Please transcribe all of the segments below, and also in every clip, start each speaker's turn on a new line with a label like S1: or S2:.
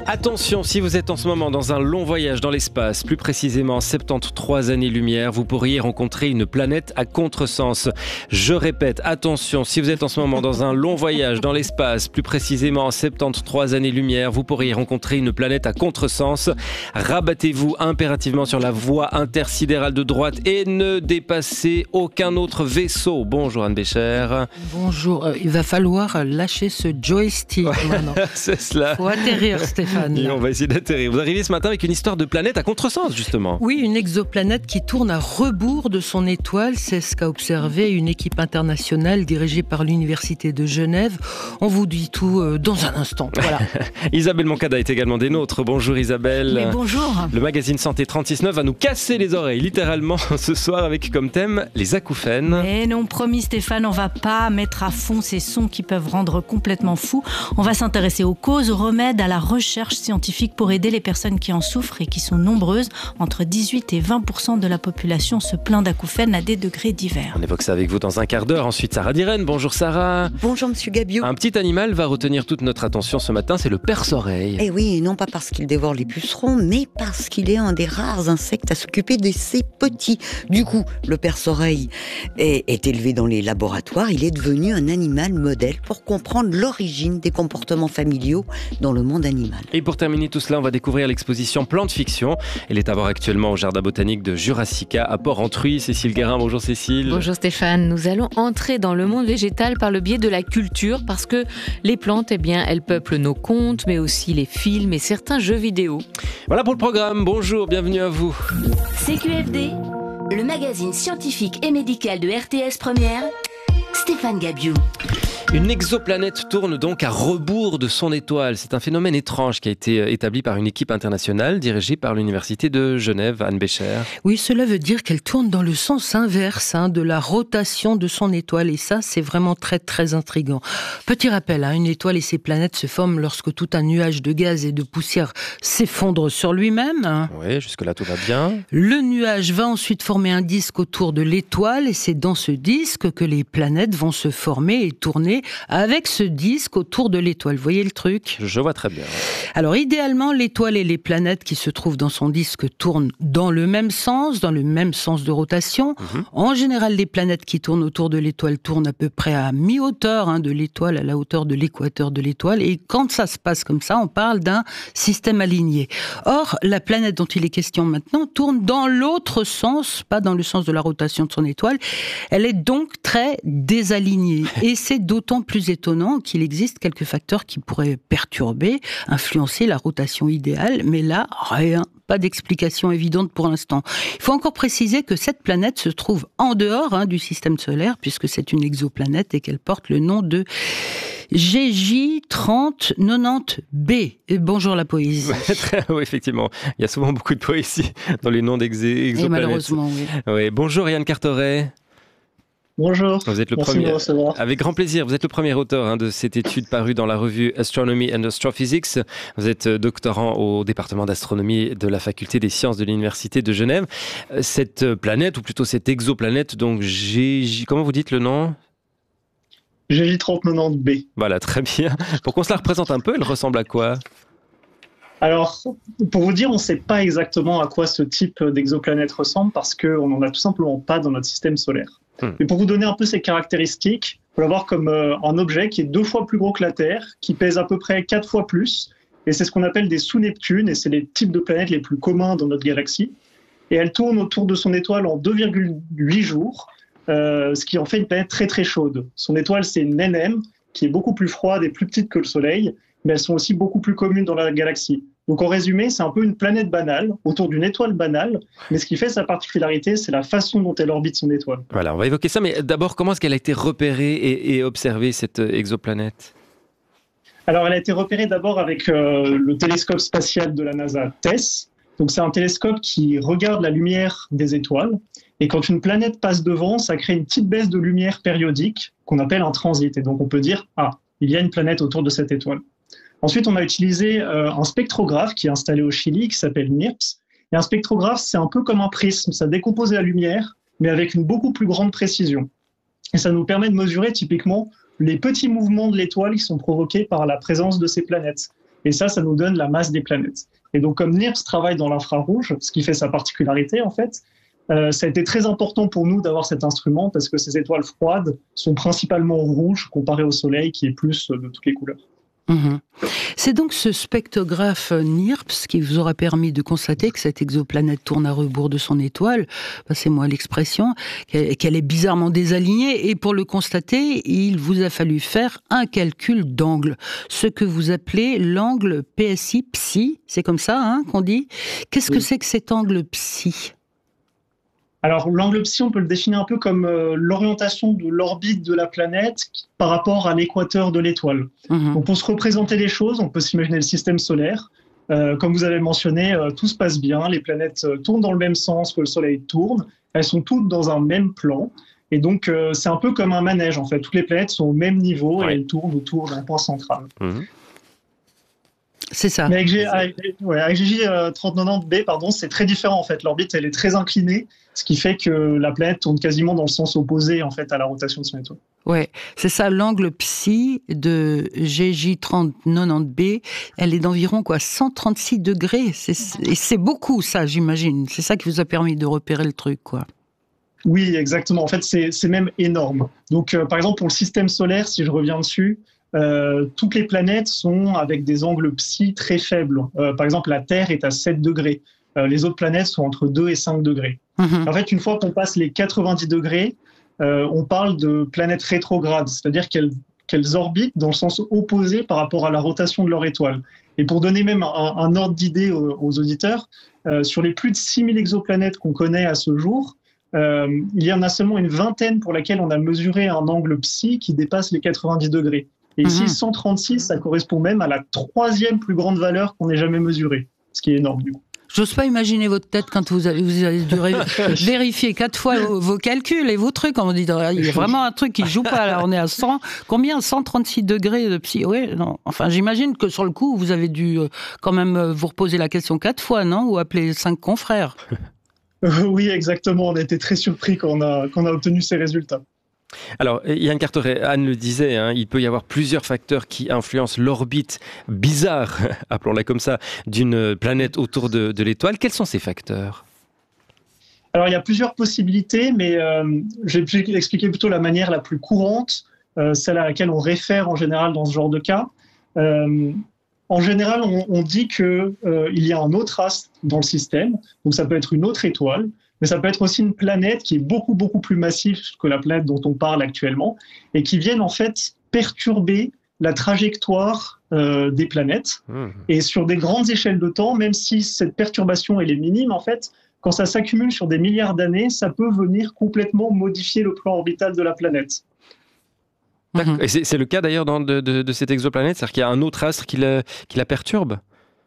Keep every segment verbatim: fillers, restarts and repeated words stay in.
S1: Attention, si vous êtes en ce moment dans un long voyage dans l'espace, plus précisément soixante-treize années-lumière, vous pourriez rencontrer une planète à contresens. Je répète, attention, si vous êtes en ce moment dans un long voyage dans l'espace, plus précisément soixante-treize années-lumière, vous pourriez rencontrer une planète à contresens. Rabattez-vous impérativement sur la voie intersidérale de droite et ne dépassez aucun autre vaisseau. Bonjour Anne Bécher.
S2: Bonjour, il va falloir lâcher ce joystick maintenant.
S1: C'est cela.
S2: Faut atterrir, Stéphane.
S1: Et on va essayer d'atterrir. Vous arrivez ce matin avec une histoire de planète à contresens, justement.
S2: Oui, une exoplanète qui tourne à rebours de son étoile. C'est ce qu'a observé une équipe internationale dirigée par l'Université de Genève. On vous dit tout euh, dans un instant. Voilà.
S1: Isabelle Moncada est également des nôtres. Bonjour Isabelle.
S3: Mais bonjour.
S1: Le magazine Santé trente-six neuf va nous casser les oreilles, littéralement, ce soir, avec comme thème les acouphènes.
S3: Et non, promis Stéphane, on va pas mettre à fond ces sons qui peuvent rendre complètement fou. On va s'intéresser aux causes, aux remèdes, à la recherche scientifique pour aider les personnes qui en souffrent et qui sont nombreuses. Entre dix-huit et vingt pour cent de la population se plaint d'acouphènes à des degrés divers.
S1: On évoque ça avec vous dans un quart d'heure. Ensuite, Sarah Diren. Bonjour Sarah.
S4: Bonjour Monsieur Gabiot.
S1: Un petit animal va retenir toute notre attention ce matin, c'est le perce-oreille.
S4: Eh oui, non pas parce qu'il dévore les pucerons, mais parce qu'il est un des rares insectes à s'occuper de ses petits. Du coup, le perce-oreille est, est élevé dans les laboratoires. Il est devenu un animal modèle pour comprendre l'origine des comportements familiaux dans le monde animal.
S1: Et pour terminer tout cela, on va découvrir l'exposition Plantes Fiction. Elle est à voir actuellement au Jardin botanique de Jurassica à Port-Entruy. Cécile Guérin, bonjour Cécile.
S5: Bonjour Stéphane. Nous allons entrer dans le monde végétal par le biais de la culture parce que les plantes, eh bien, elles peuplent nos contes, mais aussi les films et certains jeux vidéo.
S1: Voilà pour le programme. Bonjour, bienvenue à vous.
S6: C Q F D, le magazine scientifique et médical de R T S Première, Stéphane Gabiot.
S1: Une exoplanète tourne donc à rebours de son étoile. C'est un phénomène étrange qui a été établi par une équipe internationale dirigée par l'Université de Genève, Anne Bécher.
S2: Oui, cela veut dire qu'elle tourne dans le sens inverse hein, de la rotation de son étoile. Et ça, c'est vraiment très, très intriguant. Petit rappel, hein, une étoile et ses planètes se forment lorsque tout un nuage de gaz et de poussière s'effondre sur lui-même. Hein.
S1: Oui, jusque-là, tout va bien.
S2: Le nuage va ensuite former un disque autour de l'étoile et c'est dans ce disque que les planètes vont se former et tourner avec ce disque autour de l'étoile. Vous voyez le truc ?
S1: Je vois très bien.
S2: Alors idéalement, l'étoile et les planètes qui se trouvent dans son disque tournent dans le même sens, dans le même sens de rotation. Mmh. En général, les planètes qui tournent autour de l'étoile tournent à peu près à mi-hauteur hein, de l'étoile, à la hauteur de l'équateur de l'étoile. Et quand ça se passe comme ça, on parle d'un système aligné. Or, la planète dont il est question maintenant tourne dans l'autre sens, pas dans le sens de la rotation de son étoile. Elle est donc très désalignée. Et c'est d'autant plus étonnant qu'il existe quelques facteurs qui pourraient perturber, influencer la rotation idéale, mais là, rien, pas d'explication évidente pour l'instant. Il faut encore préciser que cette planète se trouve en dehors hein, du système solaire, puisque c'est une exoplanète et qu'elle porte le nom de G J trente quatre-vingt-dix b. Et bonjour la poésie.
S1: Oui, effectivement. Il y a souvent beaucoup de poésie dans les noms d'exoplanètes.
S2: Et malheureusement, oui.
S1: Oui. Bonjour Yann Carteret.
S7: Bonjour,
S1: vous êtes le
S7: merci
S1: premier,
S7: de me recevoir.
S1: Avec grand plaisir, vous êtes le premier auteur hein, de cette étude parue dans la revue Astronomy and Astrophysics. Vous êtes doctorant au département d'astronomie de la faculté des sciences de l'Université de Genève. Cette planète, ou plutôt cette exoplanète, donc G J, comment vous dites le nom ?
S7: G J trente quatre-vingt-dix b.
S1: Voilà, très bien. Pour qu'on se la représente un peu, elle ressemble à quoi ?
S7: Alors, pour vous dire, on ne sait pas exactement à quoi ce type d'exoplanète ressemble parce qu'on n'en a tout simplement pas dans notre système solaire. Hmm. Mais pour vous donner un peu ses caractéristiques, il faut l'avoir comme euh, un objet qui est deux fois plus gros que la Terre, qui pèse à peu près quatre fois plus, et c'est ce qu'on appelle des sous-Neptunes, et c'est les types de planètes les plus communs dans notre galaxie. Et elle tourne autour de son étoile en deux virgule huit jours, euh, ce qui en fait une planète très très chaude. Son étoile, c'est une N M, qui est beaucoup plus froide et plus petite que le Soleil, mais elles sont aussi beaucoup plus communes dans la galaxie. Donc en résumé, c'est un peu une planète banale, autour d'une étoile banale, mais ce qui fait sa particularité, c'est la façon dont elle orbite son étoile.
S1: Voilà, on va évoquer ça, mais d'abord, comment est-ce qu'elle a été repérée et, et observée, cette exoplanète ?
S7: Alors elle a été repérée d'abord avec euh, le télescope spatial de la NASA TESS. Donc c'est un télescope qui regarde la lumière des étoiles, et quand une planète passe devant, ça crée une petite baisse de lumière périodique, qu'on appelle un transit, et donc on peut dire « Ah, il y a une planète autour de cette étoile ». Ensuite, on a utilisé euh, un spectrographe qui est installé au Chili, qui s'appelle NIRPS. Et un spectrographe, c'est un peu comme un prisme, ça décompose la lumière, mais avec une beaucoup plus grande précision. Et ça nous permet de mesurer typiquement les petits mouvements de l'étoile qui sont provoqués par la présence de ces planètes. et ça, ça nous donne la masse des planètes. Et donc, comme NIRPS travaille dans l'infrarouge, ce qui fait sa particularité, en fait, euh, ça a été très important pour nous d'avoir cet instrument parce que ces étoiles froides sont principalement rouges comparées au Soleil qui est plus de toutes les couleurs.
S2: Mmh. C'est donc ce spectrographe NIRPS qui vous aura permis de constater que cette exoplanète tourne à rebours de son étoile, passez-moi l'expression, qu'elle est bizarrement désalignée, et pour le constater, il vous a fallu faire un calcul d'angle, ce que vous appelez l'angle P S I psi, c'est comme ça hein, qu'on dit. Qu'est-ce oui. que c'est que cet angle psi ?
S7: Alors, l'angle psi, on peut le définir un peu comme euh, l'orientation de l'orbite de la planète par rapport à l'équateur de l'étoile. Mmh. Donc, pour se représenter les choses, on peut s'imaginer le système solaire. Euh, comme vous avez mentionné, euh, tout se passe bien, les planètes euh, tournent dans le même sens que le Soleil tourne, elles sont toutes dans un même plan. Et donc, euh, c'est un peu comme un manège, en fait. Toutes les planètes sont au même niveau ouais. et elles tournent autour d'un point central. Mmh.
S2: C'est ça.
S7: Mais avec, G, avec, ouais, avec G J trente quatre-vingt-dix b, pardon, c'est très différent en fait. L'orbite, elle est très inclinée, ce qui fait que la planète tourne quasiment dans le sens opposé en fait à la rotation de son étoile.
S2: Ouais, c'est ça. L'angle psi de G J trente quatre-vingt-dix b, elle est d'environ quoi, cent trente-six degrés. C'est, et c'est beaucoup ça, j'imagine. C'est ça qui vous a permis de repérer le truc, quoi.
S7: Oui, exactement. En fait, c'est, c'est même énorme. Donc, euh, par exemple, pour le système solaire, si je reviens dessus. Euh, toutes les planètes sont avec des angles psi très faibles. Euh, par exemple, la Terre est à sept degrés. Euh, les autres planètes sont entre deux et cinq degrés. Mmh. En fait, une fois qu'on passe les quatre-vingt-dix degrés, euh, on parle de planètes rétrogrades, c'est-à-dire qu'elles, qu'elles orbitent dans le sens opposé par rapport à la rotation de leur étoile. Et pour donner même un, un ordre d'idée aux, aux auditeurs, euh, sur les plus de six mille exoplanètes qu'on connaît à ce jour, euh, il y en a seulement une vingtaine pour laquelle on a mesuré un angle psi qui dépasse les quatre-vingt-dix degrés. Et ici, mmh. cent trente-six, ça correspond même à la troisième plus grande valeur qu'on ait jamais mesurée, ce qui est énorme du coup.
S2: J'ose pas imaginer votre tête quand vous avez, vous avez dû vérifier quatre fois vos, vos calculs et vos trucs. On dit, il y a vraiment un truc qui joue pas. Là, on est à cent, combien cent trente-six degrés de psy. Oui, non. Enfin, j'imagine que sur le coup, vous avez dû quand même vous reposer la question quatre fois, non ? Ou appeler cinq confrères.
S7: Oui, exactement. On a été très surpris quand on a, quand on a obtenu ces résultats.
S1: Alors, Yann Carteret, Anne le disait, hein, il peut y avoir plusieurs facteurs qui influencent l'orbite bizarre, appelons-la comme ça, d'une planète autour de, de l'étoile. Quels sont ces facteurs ?
S7: Alors, il y a plusieurs possibilités, mais euh, je vais expliquer plutôt la manière la plus courante, euh, celle à laquelle on réfère en général dans ce genre de cas. Euh, en général, on, on dit qu'il euh, y a un autre astre dans le système, donc ça peut être une autre étoile, mais ça peut être aussi une planète qui est beaucoup, beaucoup plus massive que la planète dont on parle actuellement et qui viennent en fait perturber la trajectoire euh, des planètes. Mmh. Et sur des grandes échelles de temps, même si cette perturbation elle est minime, en fait, quand ça s'accumule sur des milliards d'années, ça peut venir complètement modifier le plan orbital de la planète.
S1: Mmh. Et c'est, c'est le cas d'ailleurs dans, de, de, de cette exoplanète, c'est-à-dire qu'il y a un autre astre qui la, qui la perturbe ?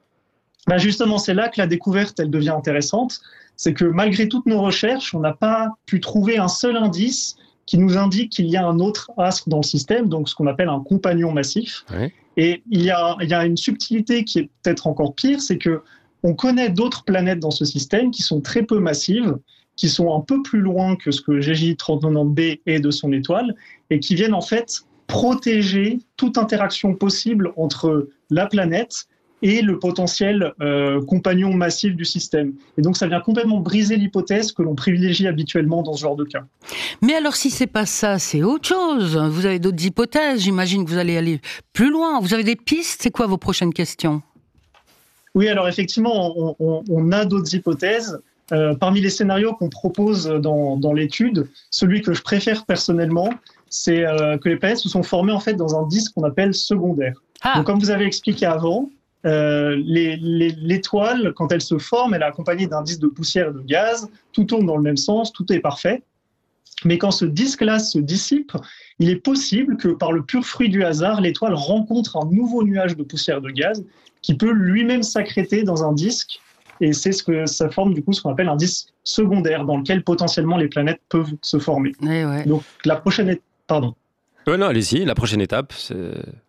S7: Ben justement, c'est là que la découverte elle devient intéressante. C'est que malgré toutes nos recherches, on n'a pas pu trouver un seul indice qui nous indique qu'il y a un autre astre dans le système, donc ce qu'on appelle un compagnon massif. Oui. Et il y a, il y a une subtilité qui est peut-être encore pire, c'est que on connaît d'autres planètes dans ce système qui sont très peu massives, qui sont un peu plus loin que ce que G J trente quatre-vingt-dix b est de son étoile, et qui viennent en fait protéger toute interaction possible entre la planète et le potentiel euh, compagnon massif du système. Et donc ça vient complètement briser l'hypothèse que l'on privilégie habituellement dans ce genre de cas.
S2: Mais alors si c'est pas ça, c'est autre chose. Vous avez d'autres hypothèses, j'imagine que vous allez aller plus loin. Vous avez des pistes, c'est quoi vos prochaines questions ?
S7: Oui, alors effectivement, on, on, on a d'autres hypothèses. Euh, parmi les scénarios qu'on propose dans, dans l'étude, celui que je préfère personnellement, c'est euh, que les planètes se sont formées en fait dans un disque qu'on appelle secondaire. Ah. Donc comme vous avez expliqué avant, Euh, les, les, l'étoile, quand elle se forme, elle est accompagnée d'un disque de poussière et de gaz, tout tourne dans le même sens, tout est parfait. Mais quand ce disque-là se dissipe, il est possible que par le pur fruit du hasard, l'étoile rencontre un nouveau nuage de poussière et de gaz qui peut lui-même s'accréter dans un disque. Et c'est ce que ça forme du coup ce qu'on appelle un disque secondaire dans lequel potentiellement les planètes peuvent se former.
S2: Ouais, ouais.
S7: Donc la prochaine étape, pardon.
S1: Euh, non, allez-y, la prochaine étape, c'est...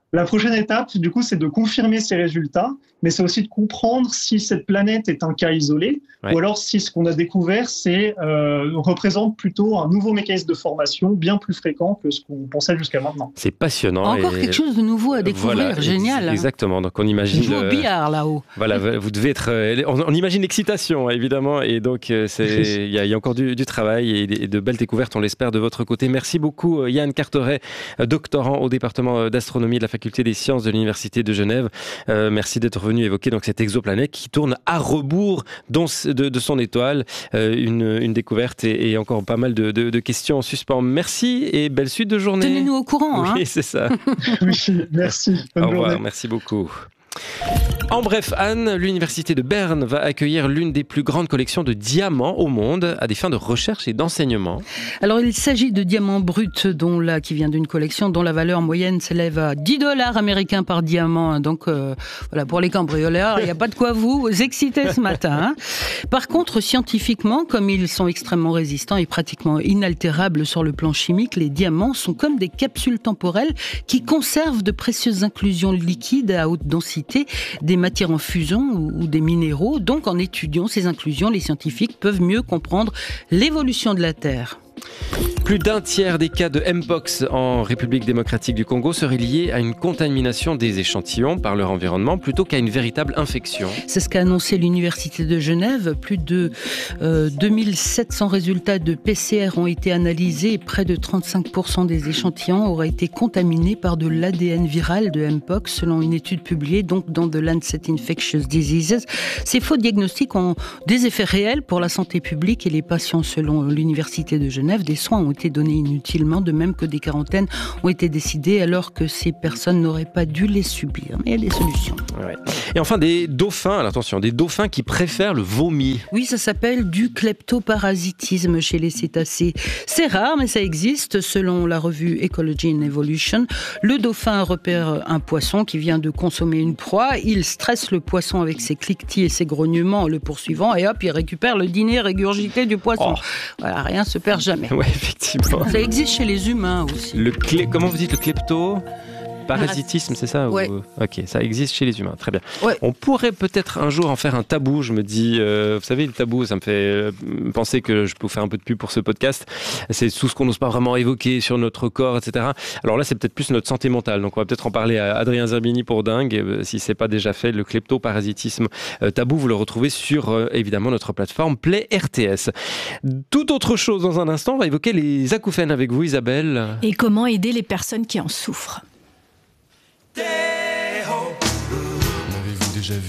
S7: La prochaine étape, du coup, c'est de confirmer ces résultats, mais c'est aussi de comprendre si cette planète est un cas isolé, ouais. ou alors si ce qu'on a découvert c'est, euh, représente plutôt un nouveau mécanisme de formation bien plus fréquent que ce qu'on pensait jusqu'à maintenant.
S1: C'est passionnant.
S2: Encore
S1: et...
S2: quelque chose de nouveau à découvrir,
S1: voilà,
S2: génial.
S1: Ex- exactement, donc on imagine...
S2: Je joue au billard là-haut.
S1: Voilà, vous devez être... On, on imagine l'excitation, évidemment, et donc il y, y a encore du, du travail et, et de belles découvertes, on l'espère, de votre côté. Merci beaucoup Yann Carteret, doctorant au département d'astronomie de la Faculté des sciences de l'Université de Genève. Euh, merci d'être venu évoquer donc cette exoplanète qui tourne à rebours de, de son étoile. Euh, une, une découverte et, et encore pas mal de, de, de questions en suspens. Merci et belle suite de journée.
S2: Tenez-nous au courant.
S1: Oui,
S2: hein.
S1: c'est ça.
S7: Oui, merci. Bonne
S1: au revoir,
S7: journée.
S1: merci beaucoup. En bref, Anne, l'université de Berne va accueillir l'une des plus grandes collections de diamants au monde à des fins de recherche et d'enseignement.
S2: Alors, il s'agit de diamants bruts, dont là, qui vient d'une collection dont la valeur moyenne s'élève à dix dollars américains par diamant. Donc, euh, voilà, pour les cambrioleurs, il n'y a pas de quoi vous exciter ce matin. Hein. Par contre, scientifiquement, comme ils sont extrêmement résistants et pratiquement inaltérables sur le plan chimique, les diamants sont comme des capsules temporelles qui conservent de précieuses inclusions liquides à haute densité, des matières en fusion ou des minéraux. Donc, en étudiant ces inclusions, les scientifiques peuvent mieux comprendre l'évolution de la Terre.
S1: Plus d'un tiers des cas de Mpox en République démocratique du Congo seraient liés à une contamination des échantillons par leur environnement plutôt qu'à une véritable infection.
S2: C'est ce qu'a annoncé l'Université de Genève. Plus de euh, deux mille sept cents résultats de P C R ont été analysés et près de trente-cinq pour cent des échantillons auraient été contaminés par de l'A D N viral de Mpox, selon une étude publiée donc dans The Lancet Infectious Diseases. Ces faux diagnostics ont des effets réels pour la santé publique et les patients, selon l'Université de Genève. Des soins ont été donnés inutilement, de même que des quarantaines ont été décidées alors que ces personnes n'auraient pas dû les subir. Mais il y a des solutions.
S1: Ouais. Et enfin, des dauphins, alors attention, des dauphins qui préfèrent le vomi.
S2: Oui, ça s'appelle du kleptoparasitisme chez les cétacés. C'est rare, mais ça existe. Selon la revue Ecology and Evolution, le dauphin repère un poisson qui vient de consommer une proie. Il stresse le poisson avec ses cliquetis et ses grognements en le poursuivant et hop, il récupère le dîner régurgité du poisson. Oh. Voilà, rien se perd jamais.
S1: Ouais, effectivement.
S2: Ça existe chez les humains aussi.
S1: Le clé... Comment vous dites le klepto Parasitisme, c'est ça
S2: ouais.
S1: ou... Ok, ça existe chez les humains, très bien.
S2: Ouais.
S1: On pourrait peut-être un jour en faire un tabou, je me dis, euh, vous savez, le tabou, ça me fait euh, penser que je peux vous faire un peu de pub pour ce podcast. C'est tout ce qu'on n'ose pas vraiment évoquer sur notre corps, et cetera. Alors là, c'est peut-être plus notre santé mentale, donc on va peut-être en parler à Adrien Zerbini pour Dingue, euh, si c'est pas déjà fait. Le kleptoparasitisme euh, tabou, vous le retrouvez sur, euh, évidemment, notre plateforme Play R T S. Tout autre chose dans un instant, on va évoquer les acouphènes avec vous, Isabelle.
S3: Et comment aider les personnes qui en souffrent.
S8: L'avez-vous déjà vu quelque part ?